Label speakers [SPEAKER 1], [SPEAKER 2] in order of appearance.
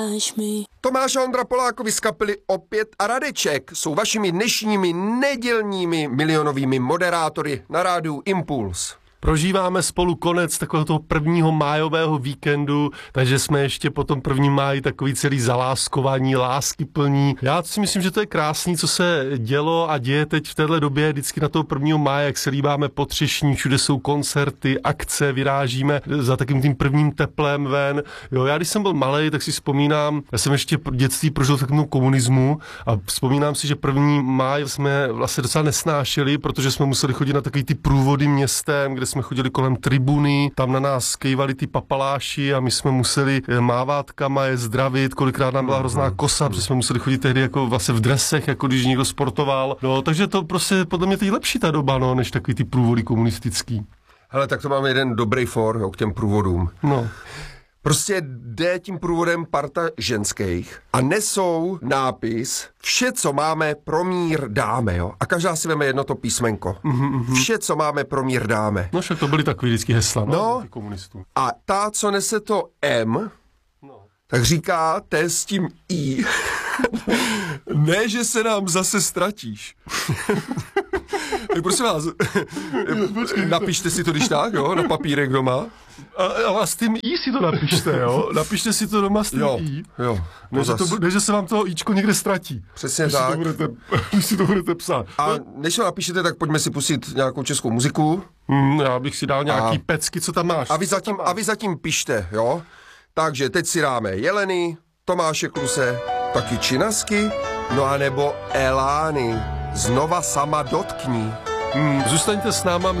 [SPEAKER 1] Tomáš a Ondra Polákovi z kapely Opět a Radeček jsou vašimi dnešními nedělními milionovými moderátory na rádiu Impuls.
[SPEAKER 2] Prožíváme spolu konec takového toho 1. májového víkendu, takže jsme ještě po tom 1. máji takový celý zaláskovaní, láskyplní. Já si myslím, že to je krásný, co se dělo a děje teď v téhle době, vždycky na toho 1. máje, jak se líbáme po Třešní, všude jsou koncerty, akce, vyrážíme za takým tím prvním teplem ven. Jo, já když jsem byl malej, tak si vzpomínám, já jsem ještě dětství prožil v takovém komunismu a vzpomínám si, že 1. máj jsme vlastně docela nesnášeli, protože jsme museli chodit na takový ty průvody městem, kde jsme chodili kolem tribuny, tam na nás kejvali ty papaláši a my jsme museli mávátkama je zdravit, kolikrát nám byla hrozná kosa, protože jsme museli chodit tehdy jako vlastně v dresech, jako když někdo sportoval. No, takže to prostě podle mě teď lepší ta doba, no, než takový ty průvody komunistický.
[SPEAKER 1] Hele, tak to máme jeden dobrý for, jo, k těm průvodům.
[SPEAKER 2] No.
[SPEAKER 1] Prostě jde tím průvodem parta ženských a nesou nápis vše, co máme, pro mír dáme, jo. A každá si veme jedno to písmenko. Vše, co máme, pro mír dáme.
[SPEAKER 2] No však to byly takový vždycky hesla, no, komunistů.
[SPEAKER 1] A ta, co nese to M, tak říká, to je s tím I. Ne, že se nám zase ztratíš. Tak prosím vás, napište si to když tak, jo, na papírek doma.
[SPEAKER 2] A s tím I si to napište, jo? Napište si to doma s tím I.
[SPEAKER 1] Jo.
[SPEAKER 2] Ne, že se vám to Ičko někde ztratí.
[SPEAKER 1] Přesně tak.
[SPEAKER 2] Když si to budete psát.
[SPEAKER 1] A než to napíšete, tak pojďme si pustit nějakou českou muziku.
[SPEAKER 2] Já bych si dal nějaký pecky, co tam máš.
[SPEAKER 1] A vy zatím pište, jo? Takže teď si dáme Jeleny, Tomáše Kluse, taky Činasky, no a nebo Elány. Znova sama dotkní.
[SPEAKER 2] Zůstaňte s náma.